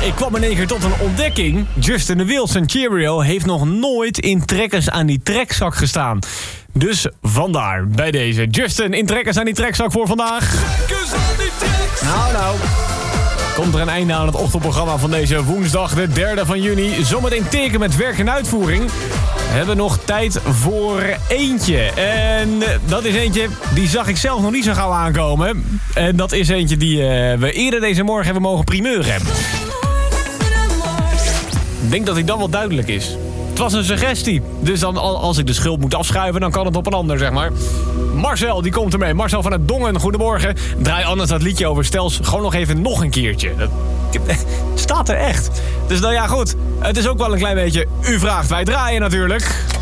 Ik kwam in één keer tot een ontdekking. Justin de Wilson Cheerio heeft nog nooit in Trekkers aan die trekzak gestaan. Dus vandaar bij deze. Justin in Trekkers aan die trekzak voor vandaag. Trekkers aan die trekzak. Nou. Komt er een einde aan het ochtendprogramma van deze woensdag, de 3e van juni. Zometeen teken met werk en uitvoering. We hebben nog tijd voor eentje. En dat is eentje, die zag ik zelf nog niet zo gauw aankomen. En dat is eentje die we eerder deze morgen hebben mogen primeuren. Ik denk dat hij dan wel duidelijk is. Het was een suggestie. Dus dan, als ik de schuld moet afschuiven, dan kan het op een ander, zeg maar. Marcel, die komt ermee. Marcel van het Dongen, goedemorgen. Draai anders dat liedje over Stels gewoon nog even nog een keertje. Dat staat er echt. Dus nou ja, goed. Het is ook wel een klein beetje... U vraagt, wij draaien natuurlijk.